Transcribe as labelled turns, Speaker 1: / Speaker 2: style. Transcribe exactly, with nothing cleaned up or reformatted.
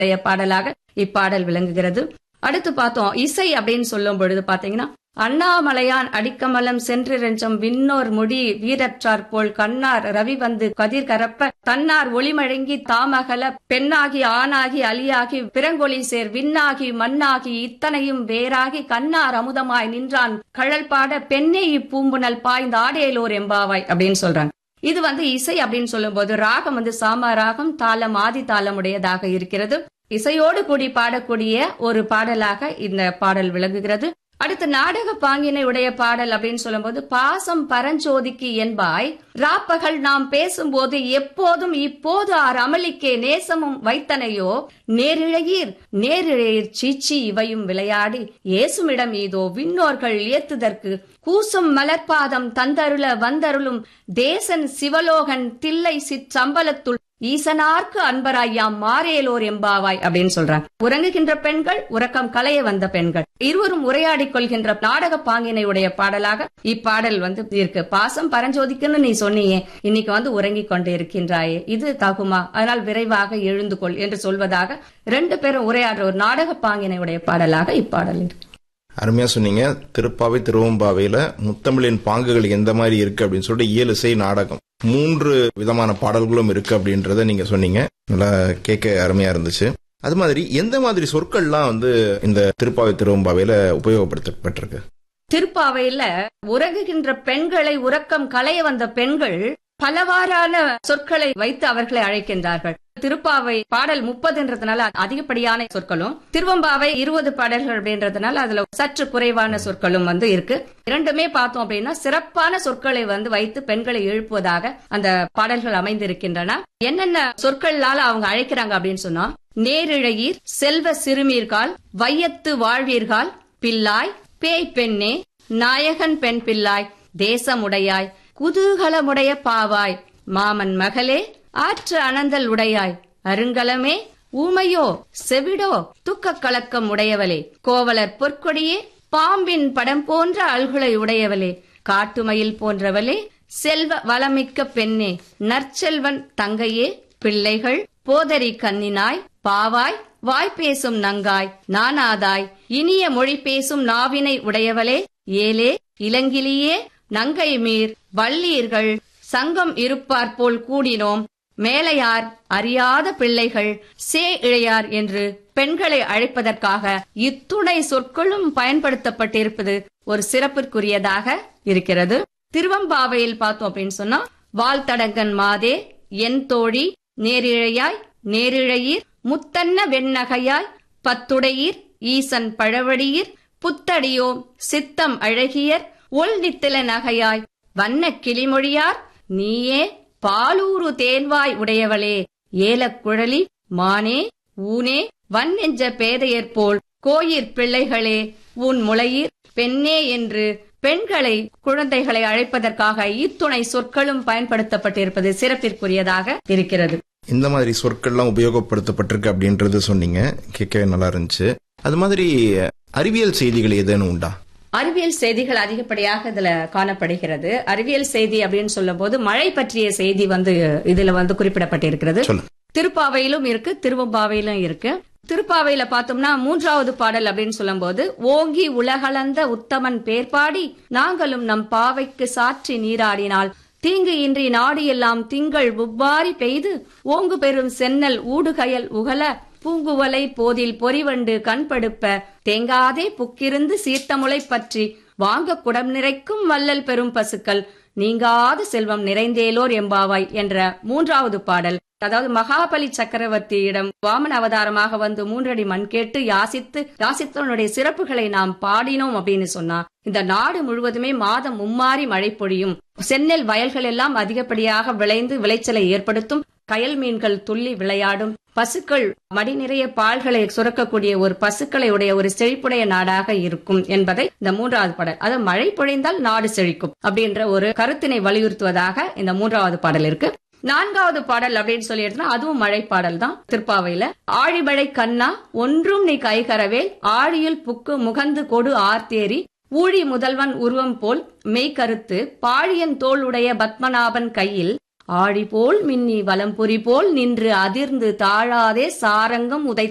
Speaker 1: உடைய பாடலாக இப்பாடல் விளங்குகிறது. அடுத்து பார்த்தோம், இசை அப்படின்னு சொல்லும் பொழுது பாத்தீங்கன்னா, அண்ணாமலையான் அடிக்கமலம் சென்றிரஞ்சம் விண்ணோர் முடி வீரற்றார் போல் கண்ணார் ரவி வந்து கதிர் கரப்ப தன்னார் ஒளிமழங்கி தாமகல பெண்ணாகி ஆணாகி அலியாகி பிறங்கொழி சேர் விண்ணாகி மண்ணாகி இத்தனையும் வேறாகி கண்ணார் அமுதமாய் நின்றான் கழல் பாட பெண்ணே இப்பூம்புணல் பாய்ந்த ஆடேலோர் எம்பாவாய் அப்படின்னு சொல்றாங்க. இது வந்து இசை அப்படின்னு சொல்லும் போது ராகம் வந்து சாமா ராகம், தாளம் ஆதி தாளம் உடையதாக இருக்கிறது. இசையோடு கூடி பாடக்கூடிய ஒரு பாடலாக இந்த பாடல் விளங்குகிறது. அடுத்து நாடக பாங்கினை உடைய பாடல் அப்படின்னு சொல்லும் போது, பாசம் பரஞ்சோதிக்கு என்பாய் ராப்பகல் நாம் பேசும்போது எப்போதும் இப்போது ஆர் அமளிக்கே நேசமும் வைத்தனையோ நேரிழையீர் நேரிழையீர் சீச்சி இவையும் விளையாடி ஏசுமிடம் இதோ விண்ணோர்கள் ஏத்துதற்கு கூசும் மலர்பாதம் தந்தருள வந்தருளும் தேசன் சிவலோகன் தில்லை சிற்றம்பலத்துள் ஈசனார்க்கு அன்பராயாம் மாரேலோர் எம்பாவாய் அப்படின்னு சொல்றாங்க. உறங்குகின்ற பெண்கள், உறக்கம் களைய வந்த பெண்கள் இருவரும் உரையாடிக் கொள்கின்ற நாடக பாங்கினை உடைய பாடலாக இப்பாடல் வந்து இருக்கு. பாசம் பரஞ்சோதிக்குன்னு நீ சொன்னியே, இன்னைக்கு வந்து உறங்கிக் கொண்டு இருக்கின்றாயே, இது தகுமா? அதனால் விரைவாக எழுந்து கொள் என்று சொல்வதாக ரெண்டு பேரும் உரையாடுற ஒரு நாடக பாங்கினை உடைய பாடலாக இப்பாடல் இருக்கு.
Speaker 2: அருமையா சொன்னீங்க. திருப்பாவை திருவம்பாவையில முத்தமிழின் பாங்குகள் எந்த மாதிரி இருக்கு அப்படின்னு சொல்லிட்டு இயல் இசை நாடகம் மூன்று விதமான பாடல்களும் இருக்கு அப்படின்றத நீங்க சொன்னீங்க. நல்லா கேட்க அருமையா இருந்துச்சு. அது மாதிரி எந்த மாதிரி சொற்கள்லாம் வந்து இந்த திருப்பாவை திருவம்பாவையில உபயோகப்படுத்தப்பட்டிருக்கு?
Speaker 1: திருப்பாவையில உறங்குகின்ற பெண்களை, உறக்கம் களைய வந்த பெண்கள் பலவாறான சொற்களை வைத்து அவர்களை அழைக்கின்றார்கள். திருப்பாவை பாடல் முப்பதுன்றதுனால அதிகப்படியான சொற்களும், திருவம்பாவை இருபது பாடல்கள் அப்படின்றதுனால அதுல சற்று குறைவான சொற்களும் வந்து இருக்கு. இரண்டுமே பார்த்தோம் அப்படின்னா சிறப்பான சொற்களை வந்து வைத்து பெண்களை எழுப்புவதாக அந்த பாடல்கள் அமைந்திருக்கின்றன. என்னென்ன சொற்களால அவங்க அழைக்கிறாங்க அப்படின்னு சொன்னா, நேரிழையீர் செல்வ சிறுமீர்கால் வையத்து வாழ்வீர்கால் பிள்ளாய் பேய் பெண்ணே நாயகன் பெண் பிள்ளாய் தேசமுடையாய் குதூகலமுடைய பாவாய் மாமன் மகளே ஆற்று அனந்தல் உடையாய் அருங்கலமே ஊமையோ செவிடோ துக்க கலக்கம் உடையவளே கோவலர் பொற்கொடியே பாம்பின் படம் போன்ற அல்குலை உடையவளே காட்டுமயில் போன்றவளே செல்வ வளமிக்க பெண்ணே நற்செல்வன் தங்கையே பிள்ளைகள் போதரி கண்ணினாய் பாவாய் வாய்ப்பேசும் நங்காய் நானாதாய் இனிய மொழி பேசும் நாவினை உடையவளே ஏலே இளங்கிலியே நங்கை மீர் வள்ளீர்கள் சங்கம் இருப்பார் போல் கூடினோம் மேலையார் அறியாத பிள்ளைகள் சே இழையார் என்று பெண்களை அழைப்பதற்காக இத்துணை சொற்களும் பயன்படுத்தப்பட்டிருப்பது ஒரு சிறப்பிற்குரியதாக இருக்கிறது. திருவம்பாவையில் பார்த்தோம் அப்படின்னு சொன்னா, வாழ்த்தடங்கன் மாதே என் தோழி நேரிழையாய் நேரிழையீர் முத்தன்ன வெண்ணகையாய் பத்துடையீர் ஈசன் பழவடியீர் புத்தடியோ சித்தம் அழகியர் ஒள் நித்தில நகையாய் வண்ண கிளிமொழியார் நீயே பாலூரு தேன்வாய் உடையவளே ஏலக்குழலி மானே ஊனே வன் நெஞ்ச பேதையர் போல் கோயிற் பிள்ளைகளே உன் முளையீர் பெண்ணே என்று பெண்களை, குழந்தைகளை அழைப்பதற்காக இத்துணை சொற்களும் பயன்படுத்தப்பட்டிருப்பது சிறப்பிற்குரியதாக இருக்கிறது.
Speaker 2: இந்த மாதிரி சொற்கள்லாம் உபயோகப்படுத்தப்பட்டிருக்கு அப்படின்றது சொன்னீங்க, கேட்கவே நல்லா இருந்துச்சு. அது மாதிரி அறிவியல் செய்திகள் ஏதேனும் உண்டா?
Speaker 1: அறிவியல் செய்திகள் அதிகப்படியாக இதுல காணப்படுகிறது. அறிவியல் செய்தி அப்படின்னு சொல்லும் போது மழை பற்றிய செய்தி வந்து இதுல வந்து குறிப்பிடப்பட்டிருக்கிறது. திருப்பாவையிலும் இருக்கு, திருவம்பாவையிலும் இருக்கு. திருப்பாவையில பார்த்தோம்னா மூன்றாவது பாடல் அப்படின்னு சொல்லும் போது, ஓங்கி உலகளந்த உத்தமன் பேர்பாடி நாங்களும் நம் பாவைக்கு சாற்றி நீராடினால் தீங்கு இன்றி நாடு எல்லாம் திங்கள் உவ்வாரி பெய்து ஓங்கு பெரும் சென்னல் ஊடுகயல் உகல பூங்குவலை போதில் பொறிவண்டு கண்படுப்ப தேங்காதே புக்கிருந்து சீர்த்தமுளை பற்றி வாங்க குடம் நிறைக்கும் வள்ளல் பெரும் பசுக்கள் நீங்காத செல்வம் நிறைந்தேலோர் எம்பாவாய் என்ற மூன்றாவது பாடல். அதாவது மகாபலி சக்கரவர்த்தியிடம் வாமன அவதாரமாக வந்து மூன்றடி மண் கேட்டு யாசித்து யாசித்தவனுடைய சிறப்புகளை நாம் பாடினோம் அப்படின்னு சொன்னா, இந்த நாடு முழுவதுமே மாதம் மும்மாறி மழை பொழியும், செந்நெல் வயல்கள் எல்லாம் அதிகப்படியாக விளைந்து விளைச்சலை ஏற்படுத்தும், கயல் மீன்கள் துள்ளி விளையாடும், பசுக்கள் மடி நிறைய பால்களை சுரக்கக்கூடிய ஒரு பசுக்களை உடைய ஒரு செழிப்புடைய நாடாக இருக்கும் என்பதை இந்த மூன்றாவது பாடல், அது மழை பொழிந்தால் நாடு செழிக்கும் அப்படின்ற ஒரு கருத்தினை வலியுறுத்துவதாக இந்த மூன்றாவது பாடல் இருக்கு. நான்காவது பாடல் அப்படின்னு சொல்லி எடுத்தா அதுவும் மழை பாடல் தான். திருப்பாவையில ஆழிமழை கண்ணா ஒன்றும் நீ கைகரவேல் ஆழியில் புக்கு முகந்து கொடு ஆர்த்தேரி ஊழி முதல்வன் உருவம் போல் மெய்கருத்து பாழியன் தோல் உடைய பத்மநாபன் கையில் ஆழி போல் மின்னி வலம்புரி போல் நின்று அதிர்ந்து தாழாதே சாரங்கம் உதை